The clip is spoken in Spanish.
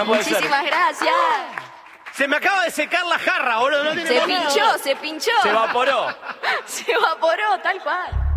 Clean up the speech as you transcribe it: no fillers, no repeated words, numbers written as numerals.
No puede ser. Muchísimas gracias. Se me acaba de secar la jarra, boludo. No tiene Se manera. pinchó, se pinchó. Se evaporó. Se evaporó, tal cual.